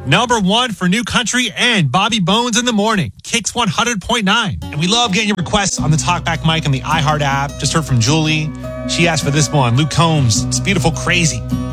Number 1 for New Country and Bobby Bones in the Morning. Kicks 100.9. And we love getting your requests on the Talkback mic on the iHeart app. Just heard from Julie. She asked for this one. Luke Combs. It's Beautiful Crazy.